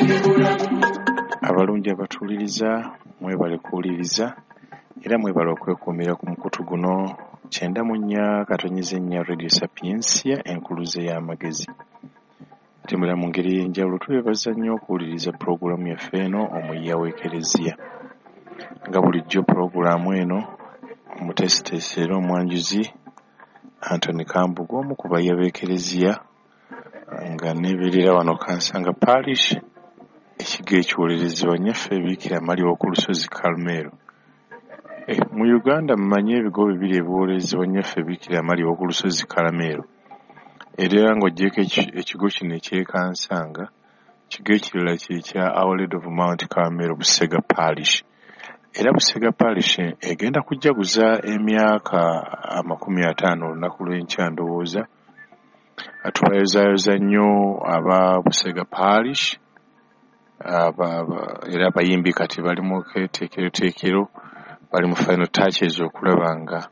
Abalungi abatuuliriza mwebale kuwuliriza era mwebale okwekuumira ku mukutu guno 94.4 Radio Sapiensia enkuluze y'amagezi. Ate mula mu ngeri y'enjawulo twebaza nnyo okuwuliriza pulogulaamu yaffe eno Omuyiiya w'Ekereziya. Nga bulijjo pulogulaamu eno omutesitesi era omwanjuzi Anthony Kambugu omu ku bayiiya b'Ekereziya nga neebeerera wano Kansanga Parish ekigo ekiwolerezebwa nnyaffe Bikira Maria w'oku lusozi Carmelo. Mu Uganda mmanyi ebigo bibiri ebiwolerezebwa nnyaffe Bikira Maria w'oku lusozi Carmelo. Era ng'oggyeko ekigo kino eky'Ekansanga, ekigo ekirala kya Our Lady of Mount Carmel Busega Parish. Era Busega Parish egenda kujaguza emyaka 50 olunaku lw'enkya ndowooza. Tubayozaayoza nnyo aba Busega Parish. Era abayimbi kati bali mu keteekeroteekero, bali mu final touches okulaba nga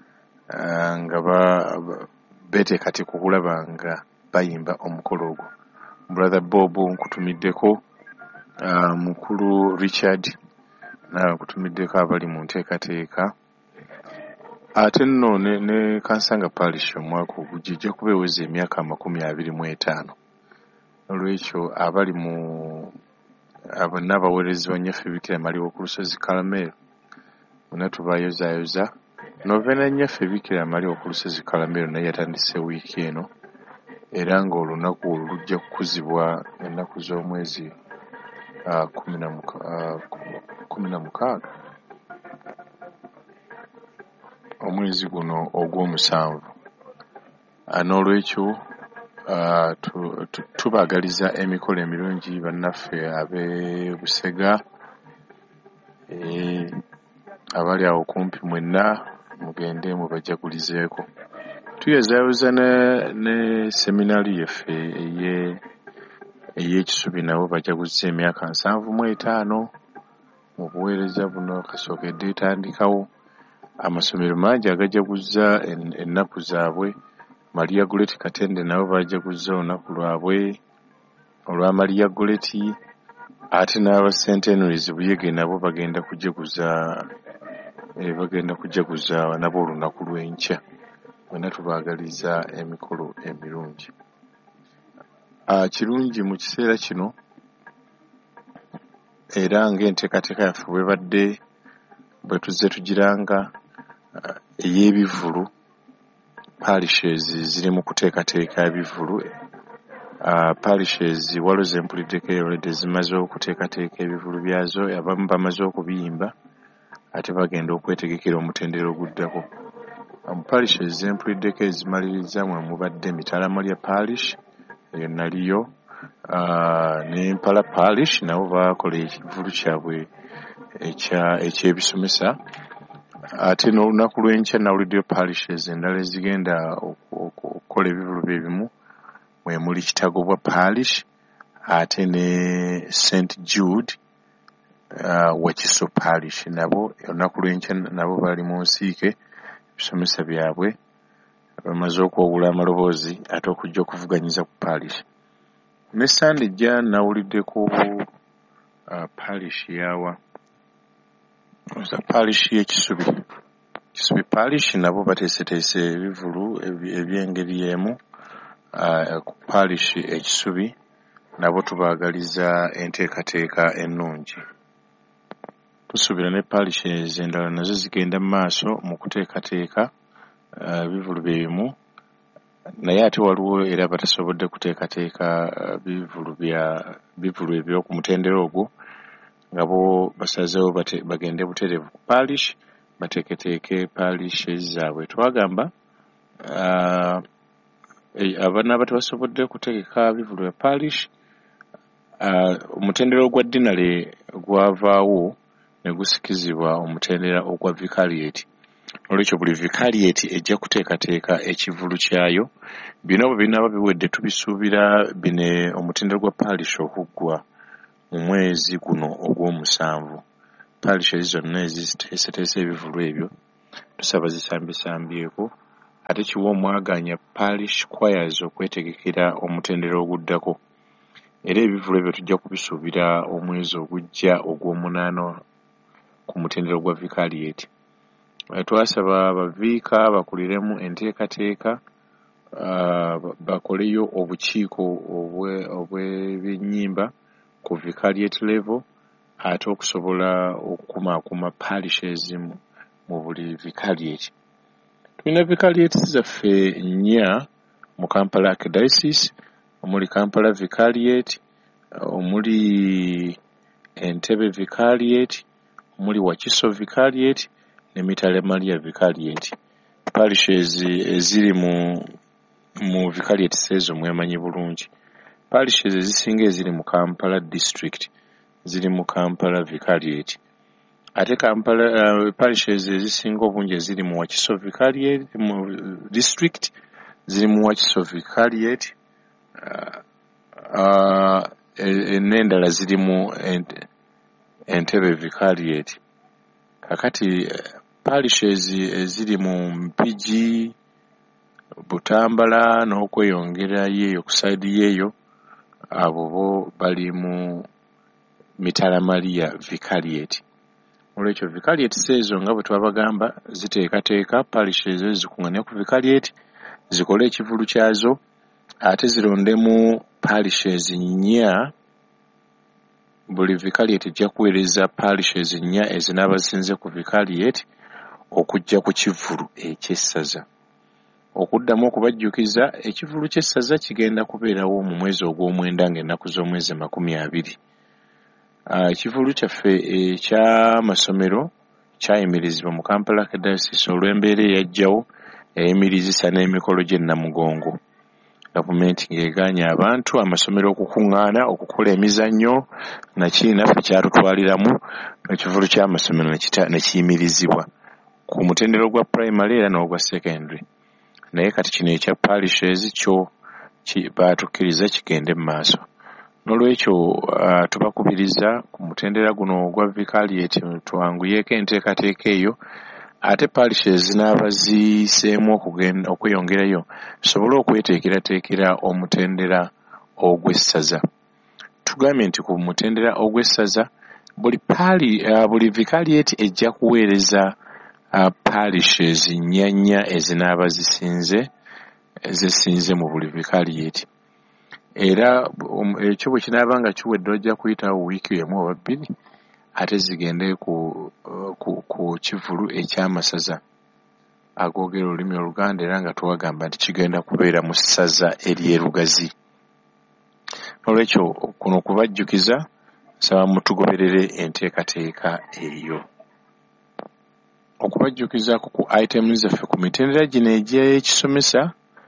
beeteekati kulaba nga bayimba omukolo ogwo. Brother Bob nkutumiddeko, mukulu Richard nawe nkutumiddeko abali mu nteekateeka. Ate nno ne Kansanga Parish omwaka ogujja kuba eweza emyaka 25. Olw'ekyo abali mu n'abaweerezebwa nnyaffe Bikira Maria w'oku lusozi Carmelo bonna tubayozaayoza. Novena nnyaffe Bikira Maria w'oku lusozi Carmelo naye yatandise wiiki eno era ng'olunaku olwo lujja kukuzibwa ennaku z'omwezi 16 omwezi guno ogw'omusanvu. N'olwekyo tubaagaliza emikolo emirungi bannaffe ab'e Busega, abali awo kumpi mwenna mugende mubajagulizeeko. Tuyozaayoza ne seminari yaffe ey'Ekisubi nabo bajaguza emyaka 75 mu buweereza buno kasookedde etandikawo. Amasomero mangi agajaguza ennaku zaabwe. Maria Goretti Katende nabo bajaguza olunaku lwabwe olwa Maria Goretti. Ate n'aba St. Henry's Buyege nabo bagenda kujaguza nabo olunaku lw'enkya. Bonna tubaagaliza emikolo emirungi. Kirungi mu kiseera kino era ng'enteekateeka yaffe bwebadde bwe tuzze tugiranga ey'ebivulu. Parishes ziri mu kuteekateeka ebivulu. Parishes waliwo ze mpuliddeko already zimaze okuteekateeka ebivulu byazo, abamu bamaze okubiyimba ate bagenda okwetegekera omutendera oguddako. Mu parishes ze mpuliddeko ezimaliriza mwe mubadde Mitalamulya Parish, eyo naliyo, ne Mpala Parish nabo bakola ekivulu kyabwe eky'ebisomesa. Ate n'olunaku lw'enkya nawuliddeyo parishes endala ezigenda okukola ebivulu bye bimu mwe muli Kitagobwa Parish ate ne St. Jude Wakiso Parish. Nabo olunaku lw'enkya nabo bali mu nsiike ebisomesa byabwe bamaze okwawula amaloboozi ate okujja okuvuganyiza ku parish. Ne Sande ejja nawuliddeko parish yawa parish y'Ekisubi. Kisubi Parish nabo bateeseteese ebivulu eby'engeri emu. Ku parish Ekisubi nabo tubaagaliza enteekateeka ennungi. Tusuubira ne parishes endala nazo zigenda mu maaso mu kuteekateeka ebivulu bye bimu, naye ate waliwo era batasobodde kuteekateeka bivulu eby'oku mutendera ogwo nga bo basazeewo bagende butereevu ku parish bateeketeeke parishes zaabwe. Twagamba abaana tebasobodde kutegeka bivulu bya parish, omutendera ogwa dinale gwavaawo ne gusikizibwa omutendera ogwa vicariate. Olwekyo buli vicariate ejja kuteekateeka ekivulu kyayo. Bino bwe binaaba biwedde tubisuubira bine omutendera gwa parish okuggwa mu mwezi guno ogw'omusanvu. Parish zonna eziteeseteese ebivulu ebyo tusaba zisambisambyeko, ate kiwa omwaganya parish choirs okwetegekera omutendera oguddako. era ebivulu ebyo tujja kubisuubira omwezi ogujja ogw'omunaana ku mutendera gwa Vicariate. Twasaba abaviika bakuliremu enteekateeka bakoleyo obukiiko obw'ebyennyimba ku Vicariate level ate okusobola okukumaakuma parishes mu buli Vicariate. Tulina Vicariates zaffe nnya mu Kampala Archdiocese, omuli Kampala Vicariate, omuli Entebbe Vicariate, omuli Wakiso Vicariate ne Mitale Maria Vicariate. Parishes eziri mu Vicariates ezo mwemanyi bulungi. Parishes ezisinga eziri mu Kampala District ziri mu Kampala Vicariate. Ate Kampala parishes ezisinga obungi eziri mu Wakiso Vicariate mu district ziri mu Wakiso Vicariate, n'endala ziri mu Entebbe Vicariate. Kakati parishes eziri mu Mpigi, Butambala n'okweyongerayo eyo ku side yeeyo abo bo bali mu Mitala Maria Vicariate. Olwekyo Vicariates ezo nga bwe twabagamba ziteekateeka parishes ezo zikuŋŋaane ku Vicariate zikole ekivulu kyazo ate zirondemu parishes nnya. Buli Vicariate ejja kuweereza parishes nnya ezinaaba zisinze ku Vicariate okujja ku kivulu eky'essaza. Okuddamu okubajjukiza ekivulu ky'essaza kigenda kubeerawo mu mwezi ogw'omwenda ng'ennaku z'omwezi 20. Ekivulu kyaffe eky'amasomero kyayimirizibwa mu Kampala Archdiocese olw'embeera eyajjawo eyimirizisa n'emikolo gy'ennamugongo. Gavumenti ng'egaanye abantu amasomero okukuŋŋaana okukola emizannyo nakiinaffe kyatutwaliramu ekivulu ky'amasomero ne kiyimirizibwa ku mutendero gwa primary era n'ogwa secondary. Naye kati kino ekya parishes kyo baatukkiriza kigende mu maaso. N'olwekyo tubakubiriza ku mutendera guno ogwa Vicariate twanguyeeko enteekateeka eyo ate parishes zinaaba ziseemu okweyongerayo tusobole okweteekerateekera omutendera ogw'essaza. Tugambye nti ku mutendera ogw'essaza buli Vicariate ejja kuweereza parishes nnya ezinaaba zisinze mu buli Vicariate. Era ekyo bwe kinaaba nga kiwedde ojja kuyitawo wiiki emu oba bbiri ate zigende ku kivulu eky'amasaza agoogera olulimi Oluganda era nga tuwagamba nti kigenda kubeera mu ssaza ery'erugazi. Olwekyo kuno okubajjukiza nsaba mutugoberere enteekateeka eyo. Okubajjukiza ku items zaffe ku mitendera gino egy'ekisomesa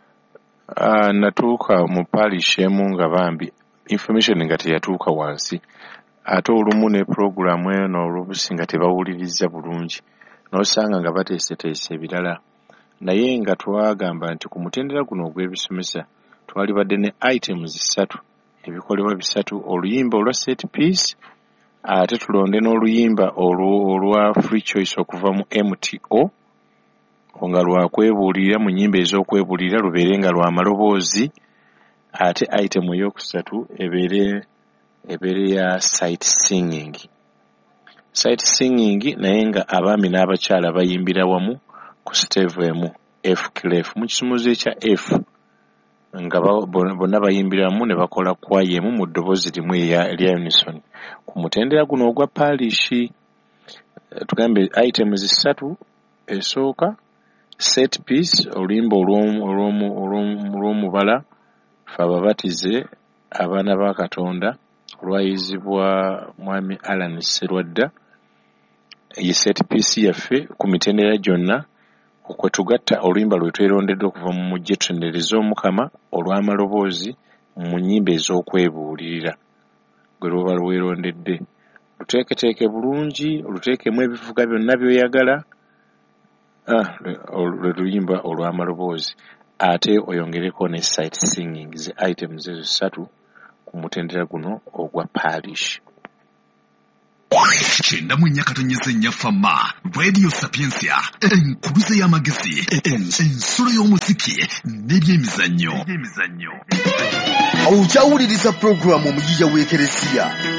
natuuka mu parish emu nga bambi information nga teyatuuka wansi ate olumu ne programu eyo n'olubusi nga tebawuliriza bulungi n'osanga nga bateeseteese ebirala. Naye nga twagamba nti ku mutendera guno ogw'ebisomesa twalibadde ne items 3 ebikolebwa 3 oluyimba olwa set piece ate tulonde n'oluyimba olwa free choice okuva mu MTO nga lwakwebuulira mu nnyimba ez'okwebuulira lubeere nga lwa maloboozi ate item ey'okusatu ebeere ya sight singing. Sight singing naye nga abaami n'abakyala bayimbira wamu ku stave emu F clef mu kisumuzi ekya F nga bonna bayimbira wamu ne bakola kwaya emu mu ddoboozi limu erya unison. Ku mutendera guno ogwa parish tugambe items 3 esooka set piece oluyimba olw'omubala fe ababatize abaana ba Katonda olwayizibwa mwami Alan Sserwadda. Ye set piece yaffe ku mitendera gyonna okwetugatta oluyimba lwe twerondeddwa okuva mu mujje tutendereza Omukama olw'amaloboozi mu nnyimba ez'okwebuulirira gwe lwoba lwerondedde. Luteeketeeke bulungi oluteekemu ebivuga byonna by'oyagala lwe luyimba olw'amaloboozi ate oyongereko ne sight singing ze items ezo 3 ku mutendera guno ogwa parish. Chenda mu nyakatonyeza ennyafama Radio Sapiensia enkuluze y'amagezi ensolo y'omuziki n'ebyemizannyo. Ojawuliriza programu omuyiiya w'ekereziya